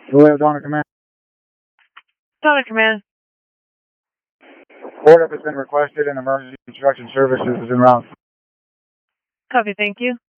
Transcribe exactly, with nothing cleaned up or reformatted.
Hello, Donna Command. Donna Command. Board up has been requested and emergency construction services is en route. Copy, thank you.